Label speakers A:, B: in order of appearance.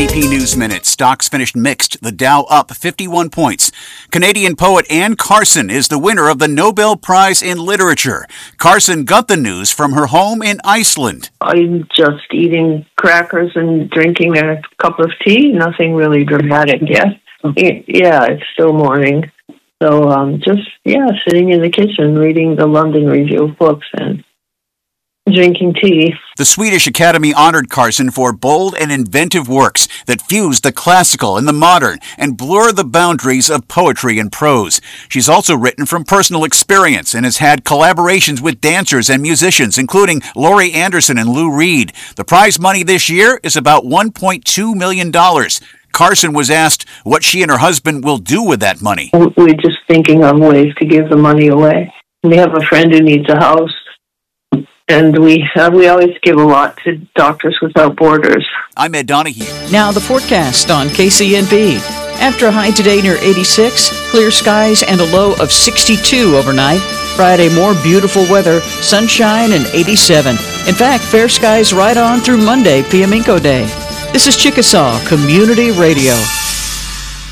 A: AP News Minute. Stocks finished mixed. The Dow up 51 points. Canadian poet Anne Carson is the winner of the Nobel Prize in Literature. Carson got the news from her home in Iceland.
B: I'm just eating crackers and drinking a cup of tea. Nothing really dramatic yet. Yeah, it's still morning. So sitting in the kitchen reading the London Review of Books and drinking tea.
A: The Swedish Academy honored Carson for bold and inventive works that fuse the classical and the modern and blur the boundaries of poetry and prose. She's also written from personal experience and has had collaborations with dancers and musicians, including Laurie Anderson and Lou Reed. The prize money this year is about $1.2 million. Carson was asked what she and her husband will do with that money.
B: We're just thinking of ways to give the money away. We have a friend who needs a house. And we always give a lot to Doctors Without Borders.
A: I'm Ed Donahue.
C: Now the forecast on KCNB. After a high today near 86, clear skies and a low of 62 overnight. Friday, more beautiful weather, sunshine and 87. In fact, fair skies right on through Monday, Piamico Day. This is Chickasaw Community Radio.